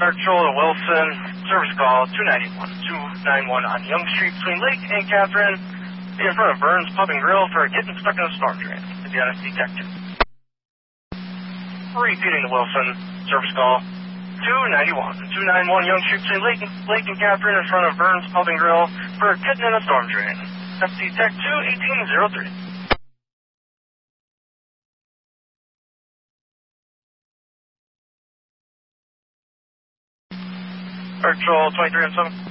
Patrol to Wilson, service call 291 on Young Street between Lake and Catherine. Be in front of Burns Pub and Grill for getting stuck in a storm drain. To be honest, detective. Repeating to Wilson, service call 291 Young Street between Lake and Catherine in front of Burns Pub and Grill for getting in a storm drain. That's Detect 21803. Patrol 23 and 7.